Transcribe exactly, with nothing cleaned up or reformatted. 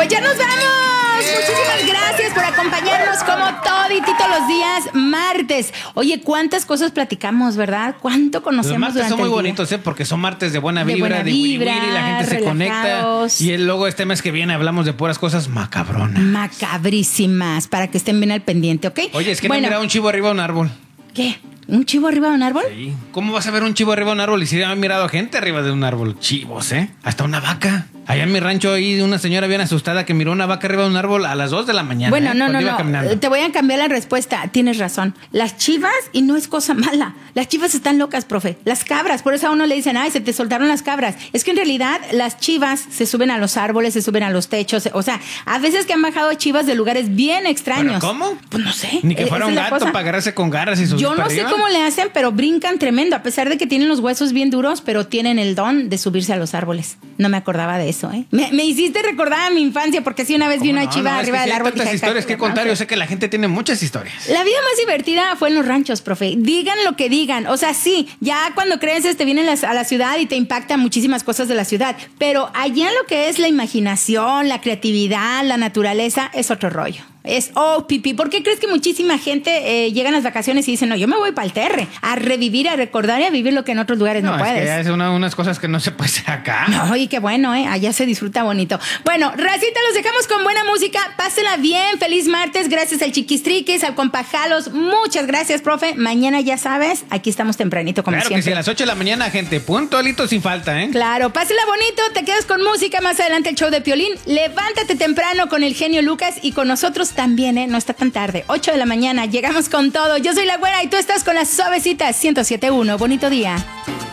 Pues ya nos vamos. Muchísimas gracias por acompañarnos como toditito los días martes. Oye, cuántas cosas platicamos, ¿verdad? ¿Cuánto conocemos los martes durante son muy el día? bonitos, ¿eh? Porque son martes de buena vibra, de, buena de vibra, wiri wiri, la gente se relajados. conecta. Y el, luego este mes que viene hablamos de puras cosas macabronas. Macabrísimas, para que estén bien al pendiente, ¿ok? Oye, es que bueno, no he mirado un chivo arriba de un árbol. ¿Qué? ¿Un chivo arriba de un árbol? Sí. ¿Cómo vas a ver un chivo arriba de un árbol? Y si han mirado gente arriba de un árbol. Chivos, ¿eh? Hasta una vaca. Allá en mi rancho ahí una señora bien asustada que miró una vaca arriba de un árbol a las dos de la mañana. Bueno, ¿eh? no, Cuando no, iba no. caminando. Te voy a cambiar la respuesta. Tienes razón. Las chivas, y no es cosa mala. Las chivas están locas, profe. Las cabras, por eso a uno le dicen, ay, se te soltaron las cabras. Es que en realidad las chivas se suben a los árboles, se suben a los techos. O sea, a veces que han bajado chivas de lugares bien extraños. ¿Pero cómo? Pues no sé. Ni que Eh, fuera esa un es la gato cosa. para agarrarse con garras y subir Yo no para sé arriba. cómo le hacen, pero brincan tremendo. A pesar de que tienen los huesos bien duros, pero tienen el don de subirse a los árboles. No me acordaba de eso, ¿eh? Me, me hiciste recordar a mi infancia, porque sí, una vez vi una No, chiva no, es arriba que sí del hay árbol. tantas dije, historias que "Ay, contar. no Yo sé". sé que la gente tiene muchas historias. La vida más divertida fue en los ranchos, profe. Digan lo que digan. O sea, sí, ya cuando creces te vienen las- a la ciudad y te impactan muchísimas cosas de la ciudad. Pero allá lo que es la imaginación, la creatividad, la naturaleza, es otro rollo. Es oh, pipí. ¿Por qué crees que muchísima gente eh, llega a las vacaciones y dice, no, yo me voy para el terre a revivir, a recordar y a vivir lo que en otros lugares no, No, puedes? es que ya es una- unas cosas que no se puede hacer acá. No, y qué bueno, ¿eh? Allá se disfruta bonito. Bueno, racita, los dejamos con buena música. Pásenla bien. Feliz martes. Gracias al Chiquistriquis, al Compajalos. Muchas gracias, profe. Mañana, ya sabes, aquí estamos tempranito, como Claro que siempre. sí, a las ocho de la mañana, gente. Puntualito sin falta, ¿eh? Claro, pásela bonito, te quedas con música, más adelante el show de Piolín. Levántate temprano con el genio Lucas y con nosotros también, ¿eh? No está tan tarde. ocho de la mañana, llegamos con todo. Yo soy la güera y tú estás con las suavecitas ciento siete punto uno. Bonito día.